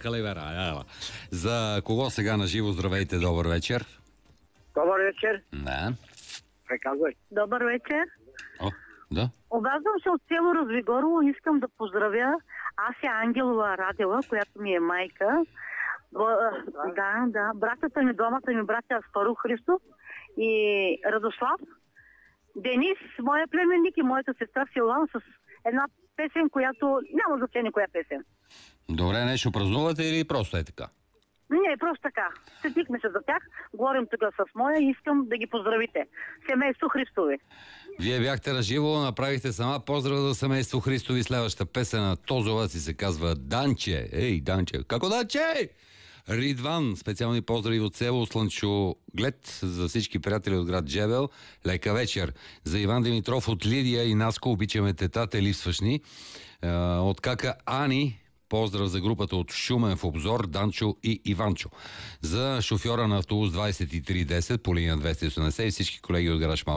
Каливера. Ела. За кого сега на живо? Здравейте, добър вечер. Добър вечер. Да. Преказвай. Добър вечер. О, да. Обаждам се от село Развигорово. Искам да поздравя Ася Ангелова Радева, която ми е майка. Да. Братята ми, двамата ми братя Аспарух Христов и Радослав. Денис, моя племенник, и моята сестра Силан с една песен, която няма значение коя песен. Добре, нещо празнувате или просто е така? Не, просто така. Сетихме се за тях, говорим тук с моя и искам да ги поздравите. Семейство Христови. Вие бяхте на живо, направихте сама поздрава за семейство Христови. Следващата песен на Тозова си се казва Данче. Ей, Данче. Како Данче? Ридван, специални поздрави от село Слънчо Глед за всички приятели от град Джебел. Лека вечер. За Иван Димитров от Лидия и Наско, обичаме тетата, липсваш ни. От кака Ани, поздрав за групата от Шумен в обзор, Данчо и Иванчо. За шофьора на автобус 2310 по линия 280 и всички колеги от гараж